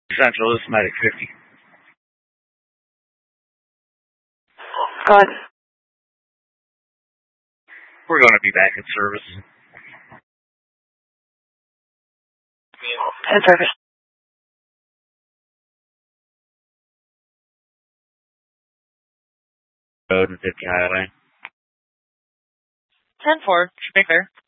Central, this is Medic 50. Go ahead. We're going to be back in service. 10 service. Road and 50 highway. 10-4, should be fair.